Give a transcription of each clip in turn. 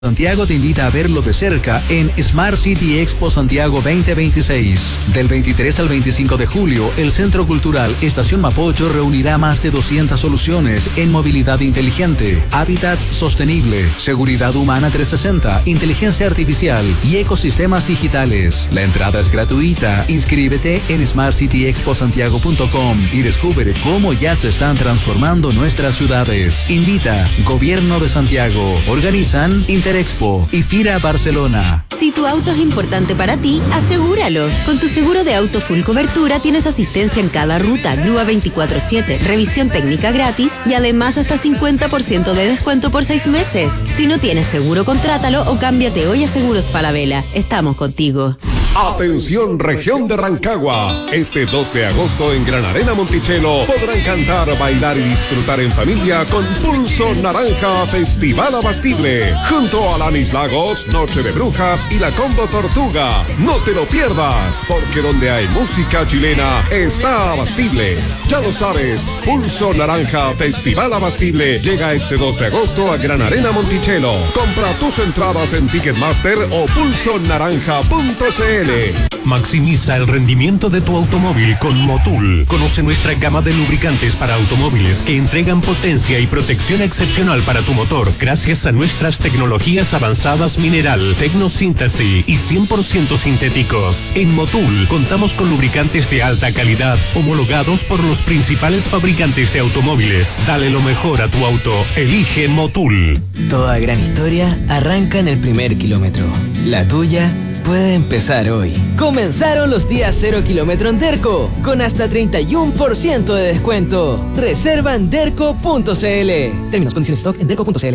Santiago te invita a verlo de cerca en Smart City Expo Santiago 2026. Del 23 al 25 de julio, el Centro Cultural Estación Mapocho reunirá más de 200 soluciones en movilidad inteligente, hábitat sostenible, seguridad humana 360, inteligencia artificial y ecosistemas digitales. La entrada es gratuita. Inscríbete en smartcityexposantiago.com y descubre cómo ya se están transformando nuestras ciudades. Invita Gobierno de Santiago. Organizan Expo y Fira Barcelona. Si tu auto es importante para ti, asegúralo. Con tu seguro de auto full cobertura tienes asistencia en cada ruta, grúa 24/7, revisión técnica gratis y además hasta 50% de descuento por 6 meses. Si no tienes seguro, contrátalo o cámbiate hoy a Seguros Falabella. Estamos contigo. Atención región de Rancagua, este 2 de agosto en Gran Arena Monticello podrán cantar, bailar y disfrutar en familia con Pulso Naranja Festival Abastible, junto a Lanis Lagos, Noche de Brujas y la Combo Tortuga. No te lo pierdas, porque donde hay música chilena está Abastible. Ya lo sabes, Pulso Naranja Festival Abastible llega este 2 de agosto a Gran Arena Monticello. Compra tus entradas en Ticketmaster o pulsonaranja.cl. Maximiza el rendimiento de tu automóvil con Motul. Conoce nuestra gama de lubricantes para automóviles que entregan potencia y protección excepcional para tu motor gracias a nuestras tecnologías avanzadas mineral, tecnosíntesis y 100% sintéticos. En Motul contamos con lubricantes de alta calidad homologados por los principales fabricantes de automóviles. Dale lo mejor a tu auto. Elige Motul. Toda gran historia arranca en el primer kilómetro. La tuya puede empezar hoy. Comenzaron los días 0 kilómetro en Derco, con hasta 31% de descuento. Reserva en derco.cl. Términos, condiciones, stock en derco.cl.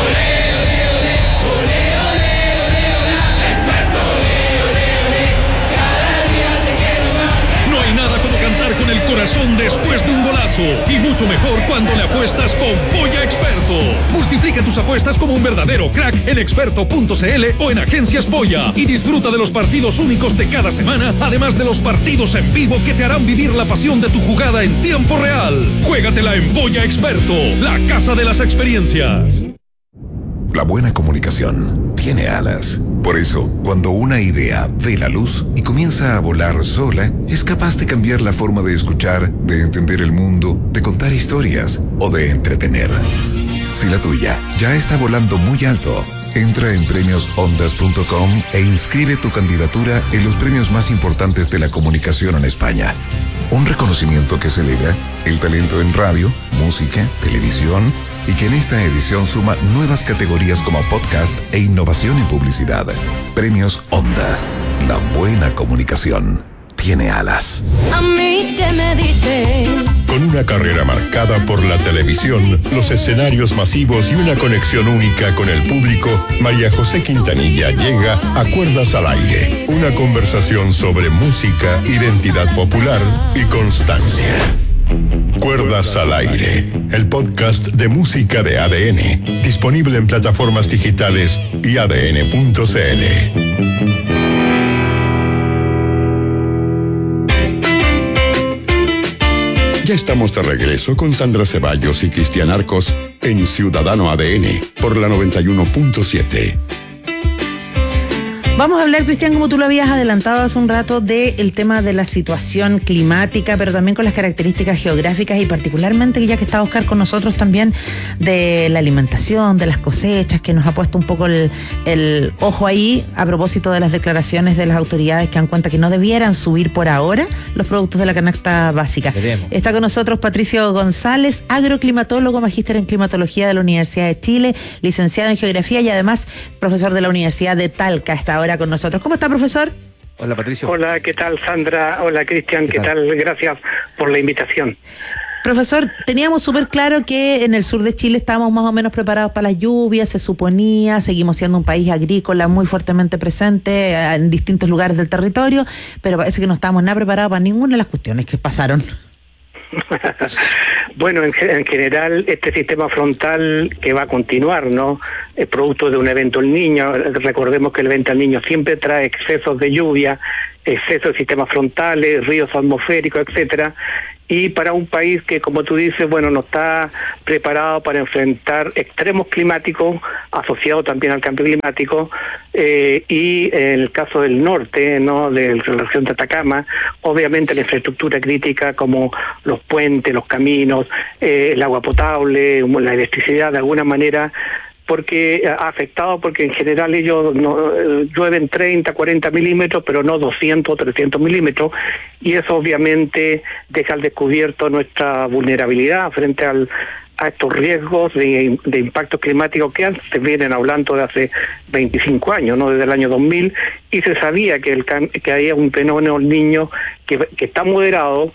Con el corazón después de un golazo y mucho mejor cuando le apuestas con Polla Experto. Multiplica tus apuestas como un verdadero crack en experto.cl o en Agencias Polla y disfruta de los partidos únicos de cada semana, además de los partidos en vivo que te harán vivir la pasión de tu jugada en tiempo real. Juégatela en Polla Experto, la casa de las experiencias. La buena comunicación tiene alas. Por eso, cuando una idea ve la luz y comienza a volar sola, es capaz de cambiar la forma de escuchar, de entender el mundo, de contar historias o de entretener. Si la tuya ya está volando muy alto, entra en premiosondas.com e inscribe tu candidatura en los premios más importantes de la comunicación en España. Un reconocimiento que celebra el talento en radio, música, televisión y que en esta edición suma nuevas categorías como podcast e innovación en publicidad. Premios Ondas. La buena comunicación tiene alas. A mí que me dice. Con una carrera marcada por la televisión, los escenarios masivos y una conexión única con el público, María José Quintanilla llega a Cuerdas al Aire, una conversación sobre música, identidad popular y constancia. Cuerdas al Aire, el podcast de música de ADN, disponible en plataformas digitales y adn.cl. Ya estamos de regreso con Sandra Ceballos y Cristian Arcos en Ciudadano ADN por la 91.7. Vamos a hablar, Cristian, como tú lo habías adelantado hace un rato, del tema de la situación climática, pero también con las características geográficas y particularmente, ya que está Oscar con nosotros, también de la alimentación, de las cosechas, que nos ha puesto un poco el ojo ahí a propósito de las declaraciones de las autoridades que dan cuenta que no debieran subir por ahora los productos de la canasta básica. Veremos. Está con nosotros Patricio González, agroclimatólogo, magíster en climatología de la Universidad de Chile, licenciado en geografía y además profesor de la Universidad de Talca. Está ahora con nosotros. ¿Cómo está, profesor? Hola, Patricio. Hola, ¿qué tal, Sandra? Hola, Cristian, ¿qué tal? Gracias por la invitación. Profesor, teníamos súper claro que en el sur de Chile estábamos más o menos preparados para las lluvias, se suponía, seguimos siendo un país agrícola muy fuertemente presente en distintos lugares del territorio, pero parece que no estábamos nada preparados para ninguna de las cuestiones que pasaron. Bueno, en general, este sistema frontal que va a continuar, ¿no? Es producto de un evento El Niño. Recordemos que el evento El Niño siempre trae excesos de lluvia, excesos de sistemas frontales, ríos atmosféricos, etcétera. y para un país que, como tú dices, bueno, no está preparado para enfrentar extremos climáticos asociados también al cambio climático, y en el caso del norte, ¿no?, de la región de Atacama, obviamente la infraestructura crítica como los puentes, los caminos, el agua potable, la electricidad, de alguna manera, porque ha afectado, porque en general ellos llueven 30, 40 milímetros, pero no 200 o 300 milímetros, y eso obviamente deja al descubierto nuestra vulnerabilidad frente a estos riesgos de impactos climáticos que antes vienen hablando de hace 25 años, no desde el año 2000, y se sabía que había un fenómeno El Niño que está moderado,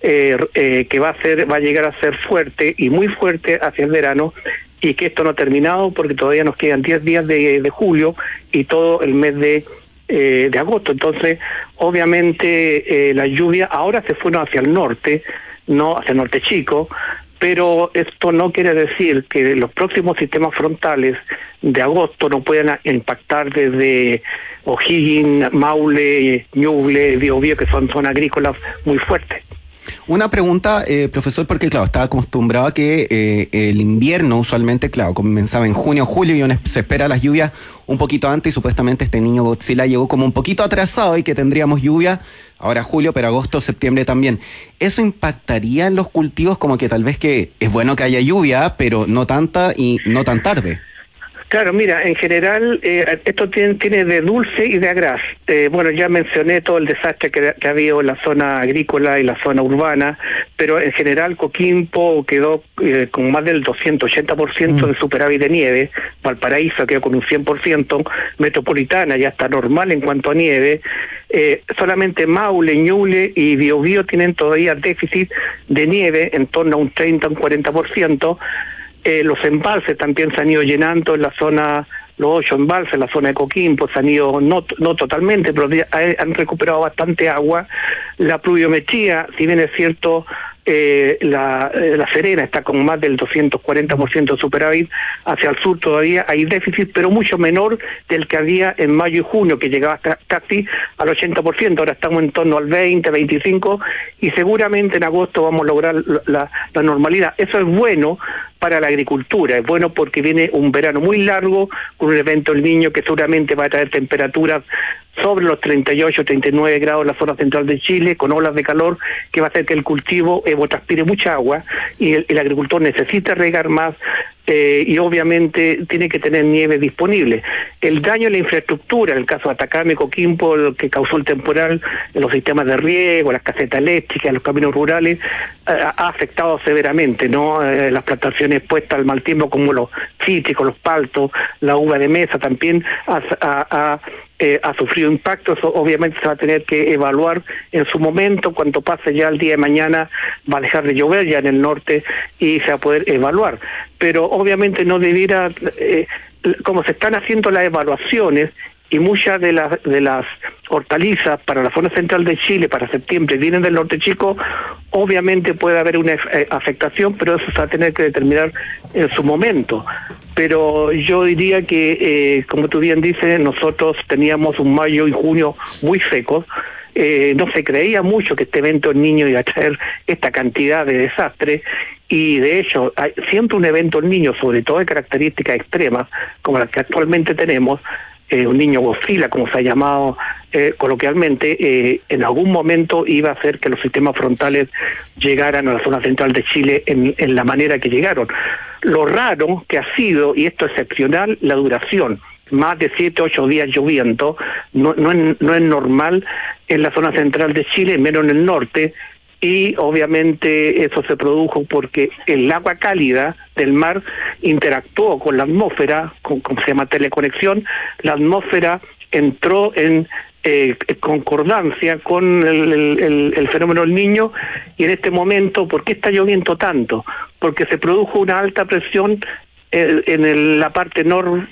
que va a llegar a ser fuerte y muy fuerte hacia el verano, y que esto no ha terminado porque todavía nos quedan 10 días de julio y todo el mes de agosto. Entonces, obviamente, las lluvias ahora se fueron hacia el norte, no hacia el norte chico, pero esto no quiere decir que los próximos sistemas frontales de agosto no puedan impactar desde O'Higgins, Maule, Ñuble, Biobío, que son zonas agrícolas muy fuertes. Una pregunta, profesor, porque claro, estaba acostumbrado a que el invierno usualmente, claro, comenzaba en junio, julio y se espera las lluvias un poquito antes, y supuestamente este niño Godzilla llegó como un poquito atrasado y que tendríamos lluvia ahora julio, pero agosto, septiembre también. ¿Eso impactaría en los cultivos, como que tal vez que es bueno que haya lluvia, pero no tanta y no tan tarde? Claro, mira, en general esto tiene de dulce y de agraz. Bueno, ya mencioné todo el desastre que ha habido en la zona agrícola y la zona urbana, pero en general Coquimbo quedó con más del 280% de superávit de nieve, Valparaíso quedó con un 100%, Metropolitana ya está normal en cuanto a nieve, solamente Maule, Ñuble y Biobío tienen todavía déficit de nieve en torno a un 30, un 40%, los embalses también se han ido llenando en la zona, los 8 embalses en la zona de Coquimbo se han ido, no totalmente, pero han recuperado bastante agua. La pluviometría, si bien es cierto, la Serena está con más del 240% de superávit, hacia el sur todavía hay déficit, pero mucho menor del que había en mayo y junio, que llegaba hasta casi al 80%, ahora estamos en torno al 20, 25, y seguramente en agosto vamos a lograr la normalidad. Eso es bueno para la agricultura, es bueno porque viene un verano muy largo, con un evento El Niño que seguramente va a traer temperaturas sobre los 38, 39 grados en la zona central de Chile, con olas de calor, que va a hacer que el cultivo transpire mucha agua, y el agricultor necesita regar más, y obviamente tiene que tener nieve disponible. El daño en la infraestructura, en el caso de Atacama y Coquimbo, lo que causó el temporal en los sistemas de riego, las casetas eléctricas, los caminos rurales, ha afectado severamente, ¿no? Las plantaciones puestas al mal tiempo, como los cítricos, los paltos, la uva de mesa también ha sufrido impactos. Obviamente se va a tener que evaluar en su momento. Cuando pase ya el día de mañana va a dejar de llover ya en el norte y se va a poder evaluar, pero obviamente no debiera, como se están haciendo las evaluaciones y muchas de las hortalizas para la zona central de Chile para septiembre vienen del norte chico, obviamente puede haber una afectación, pero eso se va a tener que determinar en su momento. Pero yo diría que, como tú bien dices, nosotros teníamos un mayo y junio muy secos. No se creía mucho que este evento El Niño iba a traer esta cantidad de desastres, y de hecho hay siempre un evento El Niño, sobre todo de características extremas como las que actualmente tenemos, un niño Godzilla, como se ha llamado coloquialmente, en algún momento iba a hacer que los sistemas frontales llegaran a la zona central de Chile en la manera que llegaron. Lo raro que ha sido, y esto es excepcional, la duración. Más de 7, 8 días lloviendo, no es normal en la zona central de Chile, menos en el norte, y obviamente eso se produjo porque el agua cálida del mar interactuó con la atmósfera, como se llama teleconexión. La atmósfera entró en concordancia con el fenómeno El Niño, y en este momento, ¿por qué está lloviendo tanto? Porque se produjo una alta presión en la parte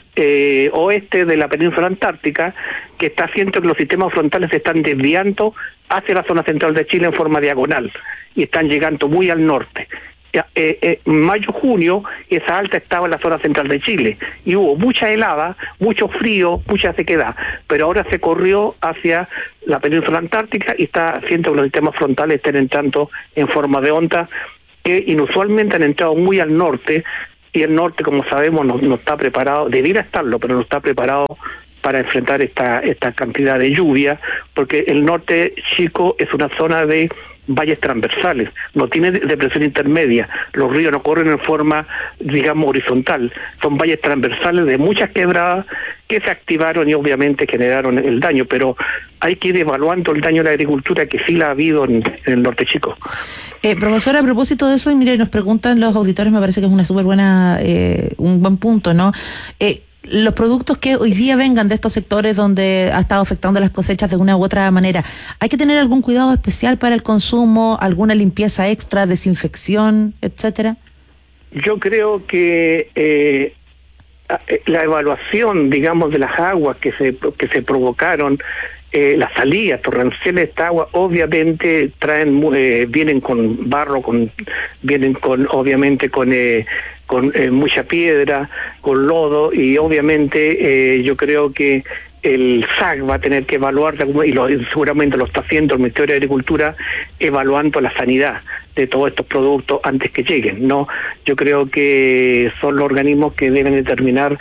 oeste de la península antártica, que está haciendo que los sistemas frontales se están desviando hacia la zona central de Chile en forma diagonal, y están llegando muy al norte. mayo, junio, esa alta estaba en la zona central de Chile y hubo mucha helada, mucho frío, mucha sequedad, pero ahora se corrió hacia la península antártica y está haciendo que los sistemas frontales estén entrando en forma de onda, que inusualmente han entrado muy al norte, y el norte, como sabemos, no está preparado, debiera estarlo, pero no está preparado para enfrentar esta cantidad de lluvia, porque el norte chico es una zona de valles transversales, no tiene depresión intermedia, los ríos no corren en forma, digamos, horizontal, son valles transversales de muchas quebradas que se activaron y obviamente generaron el daño, pero hay que ir evaluando el daño a la agricultura, que sí la ha habido en el norte chico. Profesora, a propósito de eso, y mire, nos preguntan los auditores, me parece que es una súper buena, un buen punto, ¿no? Los productos que hoy día vengan de estos sectores donde ha estado afectando las cosechas de una u otra manera, ¿hay que tener algún cuidado especial para el consumo, alguna limpieza extra, desinfección, etcétera? Yo creo que la evaluación, digamos, de las aguas que se provocaron, las salidas torrenciales de esta agua, obviamente vienen con barro, vienen con obviamente con mucha piedra, con lodo, y obviamente yo creo que el SAC va a tener que evaluar, y seguramente lo está haciendo el Ministerio de Agricultura, evaluando la sanidad de todos estos productos antes que lleguen, ¿no? Yo creo que son los organismos que deben determinar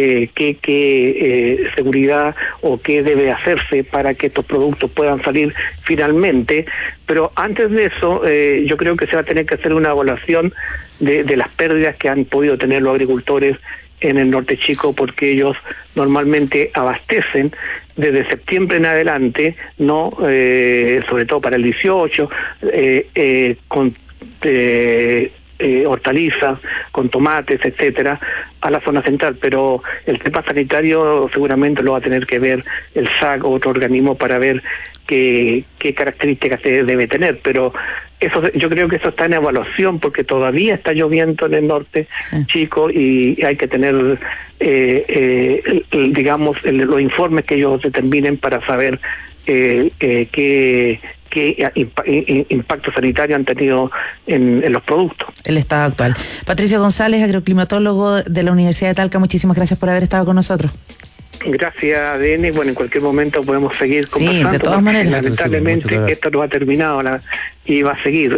qué seguridad o qué debe hacerse para que estos productos puedan salir finalmente, pero antes de eso yo creo que se va a tener que hacer una evaluación de las pérdidas que han podido tener los agricultores en el norte chico, porque ellos normalmente abastecen desde septiembre en adelante, no sobre todo para el 18, con hortalizas, con tomates, etcétera, a la zona central, pero el tema sanitario seguramente lo va a tener que ver el SAC o otro organismo para ver qué características debe tener, pero eso, yo creo que eso está en evaluación, porque todavía está lloviendo en el norte chico y hay que tener digamos los informes que ellos determinen para saber qué impacto sanitario han tenido en los productos. El estado actual. Patricio González, agroclimatólogo de la Universidad de Talca, muchísimas gracias por haber estado con nosotros. Gracias, ADN. Bueno, en cualquier momento podemos seguir conversando. Sí, de todas maneras. Lamentablemente esto no ha terminado y va a seguir.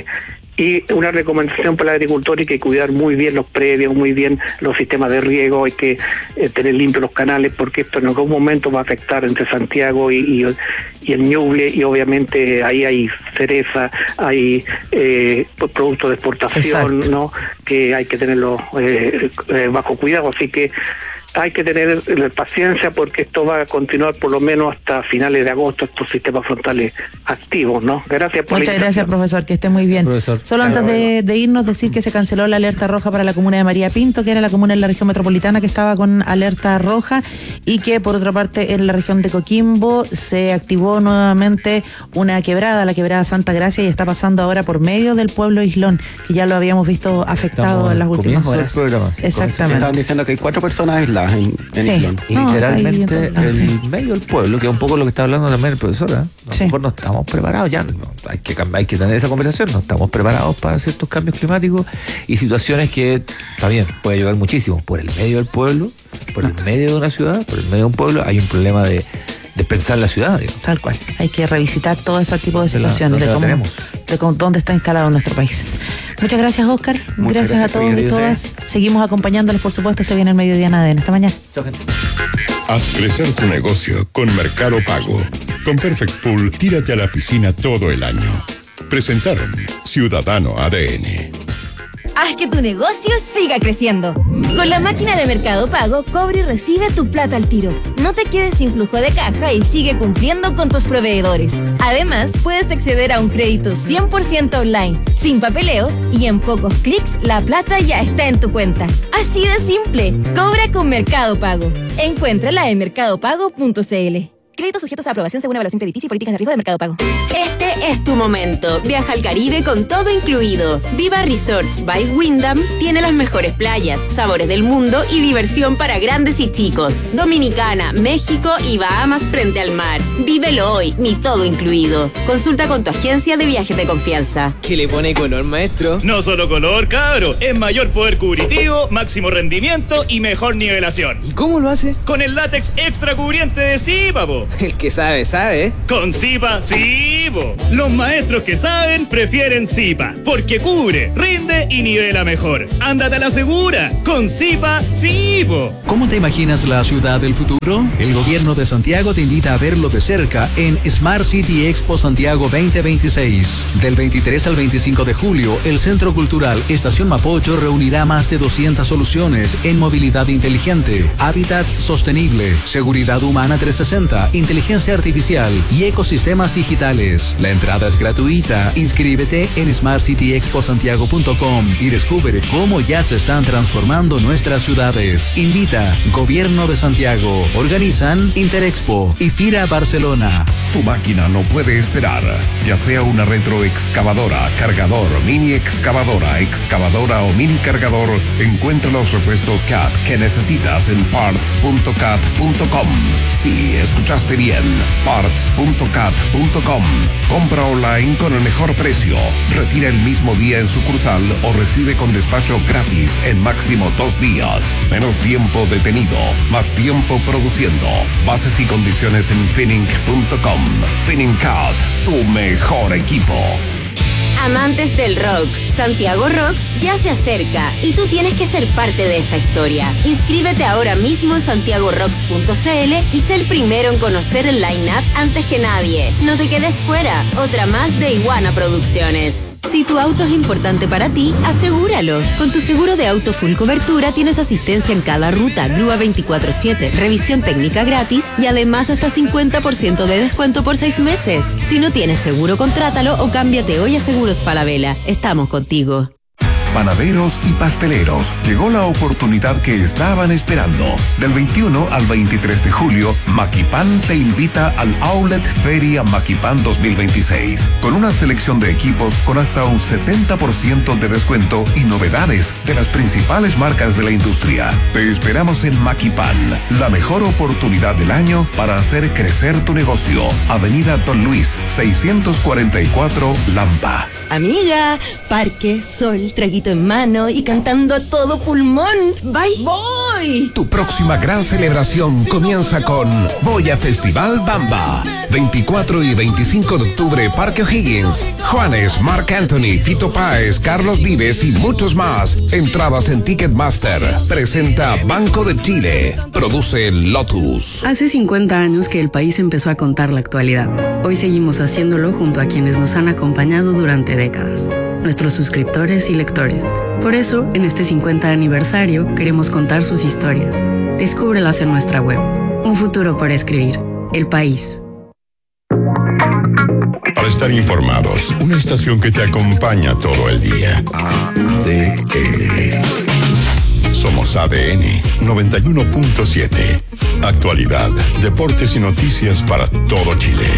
Y una recomendación para el agricultor: hay que cuidar muy bien los predios, muy bien los sistemas de riego, hay que tener limpios los canales, porque esto en algún momento va a afectar entre Santiago y el Ñuble, y obviamente ahí hay cereza, hay productos de exportación. Exacto. ¿No? Que hay que tenerlos bajo cuidado, así que hay que tener paciencia, porque esto va a continuar por lo menos hasta finales de agosto, estos sistemas frontales activos, ¿no? Gracias por Muchas gracias, profesor, que esté muy bien. Profesor. Solo antes de irnos, decir que se canceló la alerta roja para la comuna de María Pinto, que era la comuna en la región metropolitana que estaba con alerta roja, y que por otra parte en la región de Coquimbo se activó nuevamente una quebrada, la quebrada Santa Gracia, y está pasando ahora por medio del pueblo Islón, que ya lo habíamos visto afectado en las últimas horas. Exactamente. Estaban diciendo que hay 4 personas aisladas en sí. Islón. Y literalmente el medio del pueblo, que es un poco lo que está hablando también el profesor, a lo mejor no estamos preparados ya, hay que tener esa conversación, no estamos preparados para ciertos cambios climáticos y situaciones que, está bien, puede llover muchísimo por el medio del pueblo, por el medio de una ciudad, por el medio de un pueblo, hay un problema de pensar la ciudad, digamos. Tal cual, hay que revisitar todo ese tipo de situaciones, de dónde está instalado nuestro país. Muchas gracias, Oscar. Gracias a todos y todas. Seguimos acompañándoles, por supuesto. Se viene el mediodía en ADN. Hasta mañana. Chao, gente. Haz crecer tu negocio con Mercado Pago. Con Perfect Pool, tírate a la piscina todo el año. Presentaron Ciudadano ADN. Haz que tu negocio siga creciendo. Con la máquina de Mercado Pago, cobra y recibe tu plata al tiro. No te quedes sin flujo de caja y sigue cumpliendo con tus proveedores. Además, puedes acceder a un crédito 100% online, sin papeleos, y en pocos clics la plata ya está en tu cuenta. Así de simple. Cobra con Mercado Pago. Encuéntrala en mercadopago.cl. Créditos sujetos a aprobación según evaluación crediticia y políticas de riesgo de Mercado Pago. Este es tu momento. Viaja al Caribe con todo incluido. Viva Resorts by Wyndham tiene las mejores playas, sabores del mundo y diversión para grandes y chicos. Dominicana, México y Bahamas frente al mar. Vívelo hoy, mi todo incluido. Consulta con tu agencia de viajes de confianza. ¿Qué le pone color, maestro? No solo color, cabro. Es mayor poder cubritivo, máximo rendimiento y mejor nivelación. ¿Y cómo lo hace? Con el látex extra cubriente de Zipa, po. El que sabe, sabe. Con Zipa, sí, po. Los maestros que saben prefieren Zipa, porque cubre, rinde y nivela mejor. Ándate a la segura. Con Zipa, sí, po. ¿Cómo te imaginas la ciudad del futuro? El gobierno de Santiago te invita a verlo de cerca en Smart City Expo Santiago 2026. Del 23 al 25 de julio, el Centro Cultural Estación Mapocho reunirá más de 200 soluciones en movilidad inteligente, hábitat sostenible, seguridad humana 360, inteligencia artificial y ecosistemas digitales. La entrada es gratuita. Inscríbete en smartcityexposantiago.com y descubre cómo ya se están transformando nuestras ciudades. Invita Gobierno de Santiago. Organizan Interexpo y FIRA Barcelona. Tu máquina no puede esperar. Ya sea una retroexcavadora, cargador, mini excavadora, excavadora o mini cargador, encuentra los repuestos CAT que necesitas en parts.cat.com. Sí, escuchaste bien. Parts.cat.com. Compra online con el mejor precio. Retira el mismo día en sucursal o recibe con despacho gratis en máximo 2 días. Menos tiempo detenido, más tiempo produciendo. Bases y condiciones en finning.com. FinningCat, tu mejor equipo. Amantes del rock, Santiago Rocks ya se acerca y tú tienes que ser parte de esta historia. Inscríbete ahora mismo en santiagorocks.cl y sé el primero en conocer el line-up antes que nadie. No te quedes fuera, otra más de Iguana Producciones. Si tu auto es importante para ti, asegúralo. Con tu seguro de auto full cobertura tienes asistencia en cada ruta, grúa 24/7, revisión técnica gratis y además hasta 50% de descuento por 6 meses. Si no tienes seguro, contrátalo o cámbiate hoy a Seguros Falabella. Estamos contigo. Panaderos y pasteleros, llegó la oportunidad que estaban esperando. Del 21 al 23 de julio, Maquipan te invita al Outlet Feria Maquipan 2026, con una selección de equipos con hasta un 70% de descuento y novedades de las principales marcas de la industria. Te esperamos en Maquipan, la mejor oportunidad del año para hacer crecer tu negocio. Avenida Don Luis, 644, Lampa. Amiga, parque, sol, traguito en mano y cantando a todo pulmón. ¡Bye! ¡Voy! Tu próxima gran celebración comienza con Voy a Festival Bamba. 24 y 25 de octubre, Parque O'Higgins. Juanes, Marc Anthony, Fito Páez, Carlos Vives y muchos más. Entradas en Ticketmaster. Presenta Banco de Chile. Produce Lotus. Hace 50 años que el país empezó a contar la actualidad. Hoy seguimos haciéndolo junto a quienes nos han acompañado durante décadas, nuestros suscriptores y lectores. Por eso, en este 50 aniversario, queremos contar sus historias. Descúbrelas en nuestra web. Un futuro por escribir. El País. Para estar informados, una estación que te acompaña todo el día. ADN. Somos ADN 91.7. Actualidad, deportes y noticias para todo Chile.